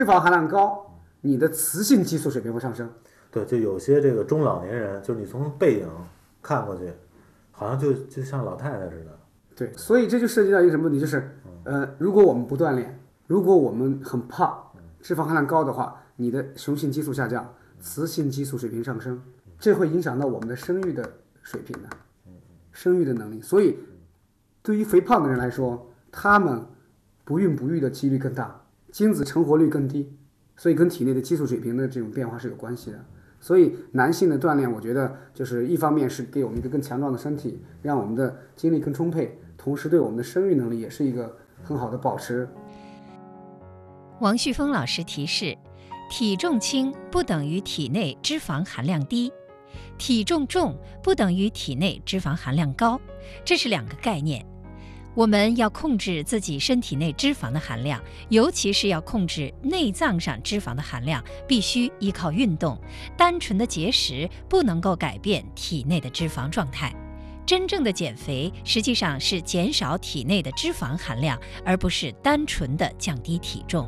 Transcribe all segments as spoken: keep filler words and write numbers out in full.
脂肪含量高，你的雌性激素水平会上升。 对，就有些这个中老年人，就是你从背影看过去，好像就就像老太太似的。 对，所以这就涉及到一个什么问题，就是呃，如果我们不锻炼，如果我们很胖，脂肪含量高的话，你的雄性激素下降，雌性激素水平上升，这会影响到我们的生育的水平的，生育的能力。所以，对于肥胖的人来说，他们不孕不育的几率更大，精子成活率更低，所以跟体内的激素水平的这种变化是有关系的。所以男性的锻炼，我觉得就是一方面是给我们一个更强壮的身体，让我们的精力更充沛，同时对我们的生育能力也是一个很好的保持。 王旭峰老师提示，体重轻不等于体内脂肪含量低，体重重不等于体内脂肪含量高，这是两个概念。我们要控制自己身体内脂肪的含量，尤其是要控制内脏上脂肪的含量，必须依靠运动。单纯的节食不能够改变体内的脂肪状态。真正的减肥实际上是减少体内的脂肪含量，而不是单纯的降低体重。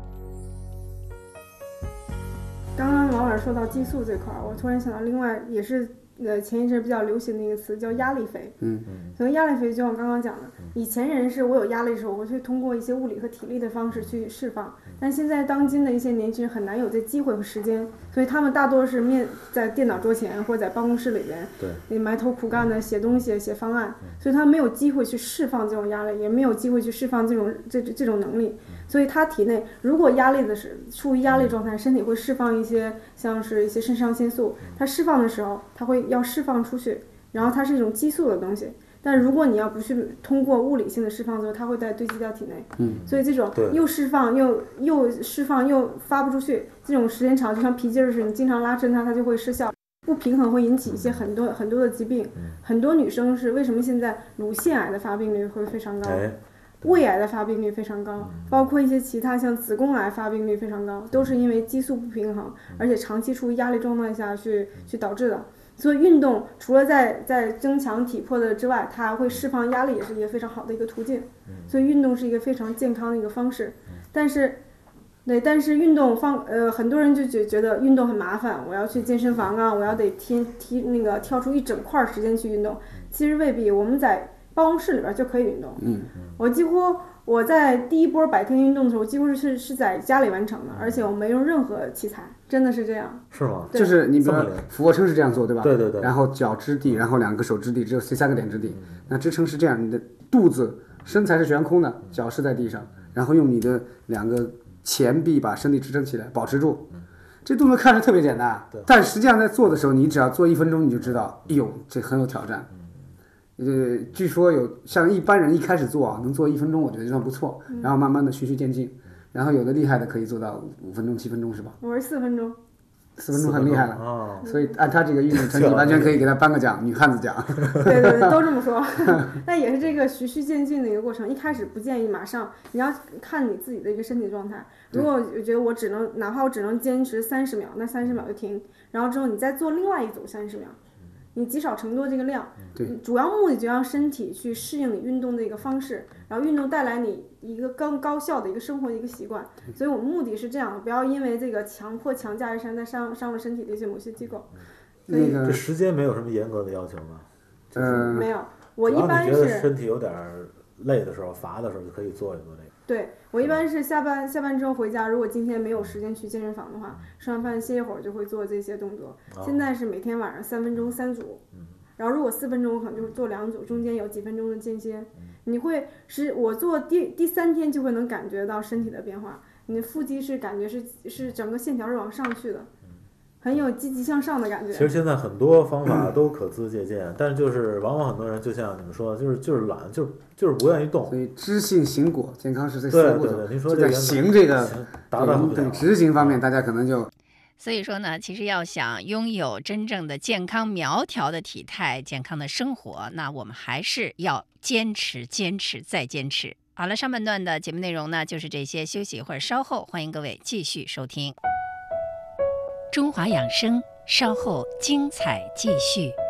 刚刚王老师说到激素这块，我突然想到另外也是呃前一阵比较流行的一个词叫压力肥。 嗯， 所以压力肥就像我刚刚讲的，以前人是我有压力的时候，我会通过一些物理和体力的方式去释放，但现在当今的一些年轻人很难有这机会和时间，所以他们大多是面在电脑桌前或者在办公室里边， 对， 你埋头苦干的写东西、写方案，所以他没有机会去释放这种压力，也没有机会去释放这种这这种能力，所以他体内如果压力的是处于压力状态，身体会释放一些像是一些肾上腺素，它释放的时候，它会要释放出去，然后它是一种激素的东西。但如果你要不去通过物理性的释放之后，它会再堆积到体内， 嗯， 所以这种又释放又又释放又发不出去，这种时间长就像皮筋儿似的，你经常拉伸它，它就会失效，不平衡会引起一些很多很多的疾病。很多女生是为什么现在乳腺癌的发病率会非常高，胃癌的发病率非常高，包括一些其他像子宫癌发病率非常高，都是因为激素不平衡，而且长期处于压力状态下去去导致的。所以运动除了在在增强体魄的之外，它还会释放压力，也是一个非常好的一个途径。所以运动是一个非常健康的一个方式。但是，对，但是运动方呃很多人就觉觉得运动很麻烦，我要去健身房啊，我要得踢踢那个跳出一整块时间去运动。其实未必，我们在办公室里边就可以运动。 嗯， 我几乎我在第一波白天运动的时候，几乎是是在家里完成的，而且我没用任何器材，真的是这样。 是吗？ 就是你比如说俯卧撑是这样做，对吧？ 对对对。 然后脚支地，然后两个手支地，只有三个点支地。那支撑是这样，你的肚子、身材是悬空的，脚是在地上，然后用你的两个前臂把身体支撑起来，保持住。这动作看着特别简单，但实际上在做的时候，你只要做一分钟，你就知道，哎呦，这很有挑战。呃，据说有像一般人一开始做啊，能做一分钟，我觉得就算不错，然后慢慢的循序渐进，然后有的厉害的可以做到五分钟、七分钟，是吧？ 我是四分钟， 四分钟很厉害了， 哦， 所以按他这个运动成绩，完全可以给他颁个奖，女汉子奖。 对对对，都这么说。但也是这个循序渐进的一个过程，一开始不建议马上，你要看你自己的一个身体状态。如果我觉得我只能，哪怕我只能坚持三十秒，那三十秒就停，然后之后你再做另外一组三十秒。你积少成多这个量， 对， 主要目的就让身体去适应你运动的一个方式，然后运动带来你一个更高效的一个生活的一个习惯。所以我们目的是这样的，不要因为这个强迫强加一身再伤伤了身体的一些某些机构。 那个这时间没有什么严格的要求吗？ 嗯、呃， 没有，我一般是只要你觉得身体有点累的时候、乏的时候，就可以做一做这个。 对，我一般是下班下班之后回家，如果今天没有时间去健身房的话，吃完饭歇一会儿就会做这些动作。 哦、 现在是每天晚上三分钟三组， 嗯、 然后如果四分钟，我可能就做两组，中间有几分钟的间歇。嗯、你会是我做第第三天就会能感觉到身体的变化，你的腹肌是感觉是是整个线条是往上去的。很有积极向上的感觉。 其实现在很多方法都可资借鉴，但是就是往往很多人就像你们说的，就是就是懒，就就是不愿意动。 所以知行行果，健康是这四步骤。 您说这个行这个达到不了。 对执行方面，大家可能就。 所以说呢，其实要想拥有真正的健康苗条的体态、健康的生活，那我们还是要坚持、坚持再坚持。好了，上半段的节目内容呢，就是这些，休息一会儿，稍后欢迎各位继续收听。中华养生，稍后精彩继续。